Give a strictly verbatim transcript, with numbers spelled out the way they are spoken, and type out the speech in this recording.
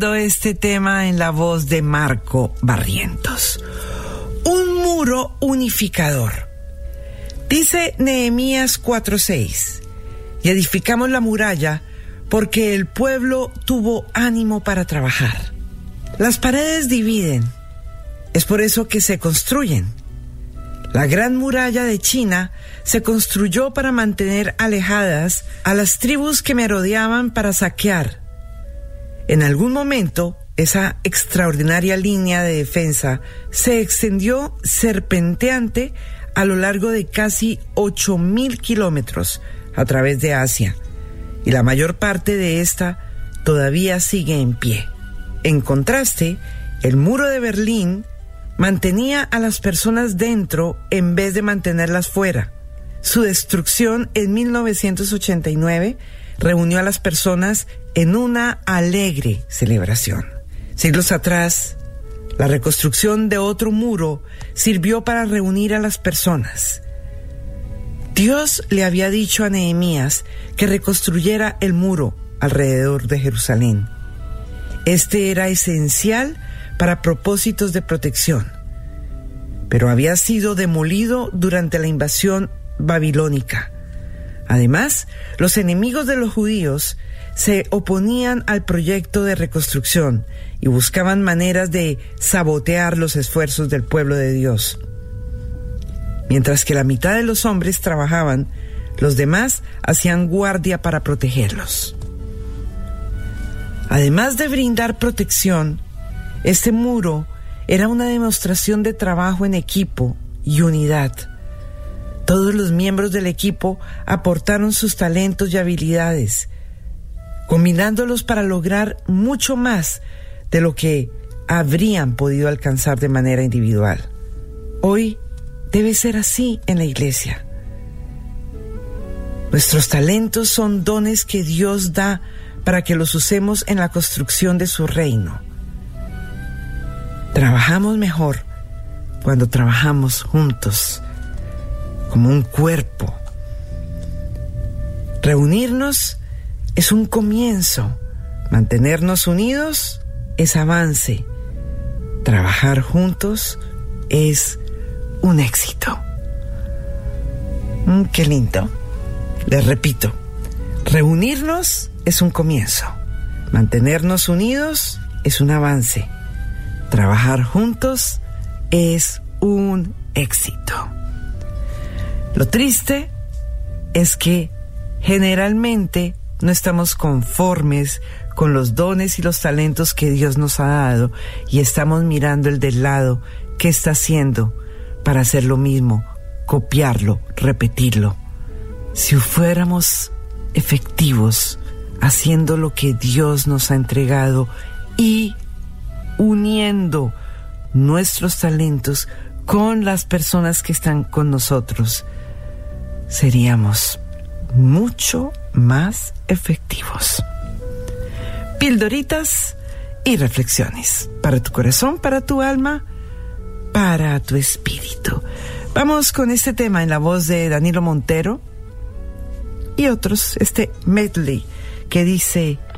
Este tema en la voz de Marco Barrientos. Un muro unificador. Dice Nehemías cuatro seis: y edificamos la muralla porque el pueblo tuvo ánimo para trabajar. Las paredes dividen, es por eso que se construyen. La gran muralla de China se construyó para mantener alejadas a las tribus que merodeaban para saquear. En algún momento, esa extraordinaria línea de defensa se extendió serpenteante a lo largo de casi ocho mil kilómetros a través de Asia, y la mayor parte de esta todavía sigue en pie. En contraste, el muro de Berlín mantenía a las personas dentro en vez de mantenerlas fuera. Su destrucción en mil novecientos ochenta y nueve reunió a las personas en una alegre celebración. Siglos atrás, la reconstrucción de otro muro sirvió para reunir a las personas. Dios le había dicho a Nehemías que reconstruyera el muro alrededor de Jerusalén. Este era esencial para propósitos de protección, pero había sido demolido durante la invasión babilónica. Además, los enemigos de los judíos se oponían al proyecto de reconstrucción y buscaban maneras de sabotear los esfuerzos del pueblo de Dios. Mientras que la mitad de los hombres trabajaban, los demás hacían guardia para protegerlos. Además de brindar protección, este muro era una demostración de trabajo en equipo y unidad. Todos los miembros del equipo aportaron sus talentos y habilidades, combinándolos para lograr mucho más de lo que habrían podido alcanzar de manera individual. Hoy debe ser así en la iglesia. Nuestros talentos son dones que Dios da para que los usemos en la construcción de su reino. Trabajamos mejor cuando trabajamos juntos, como un cuerpo. Reunirnos es un comienzo. Mantenernos unidos es avance. Trabajar juntos es un éxito. Mm, qué lindo. Les repito, reunirnos es un comienzo. Mantenernos unidos es un avance. Trabajar juntos es un éxito. Lo triste es que generalmente no estamos conformes con los dones y los talentos que Dios nos ha dado y estamos mirando el del lado que está haciendo para hacer lo mismo, copiarlo, repetirlo. Si fuéramos efectivos haciendo lo que Dios nos ha entregado y uniendo nuestros talentos con las personas que están con nosotros, seríamos mucho más efectivos. Pildoritas y reflexiones para tu corazón, para tu alma, para tu espíritu. Vamos con este tema en la voz de Danilo Montero y otros, este medley que dice: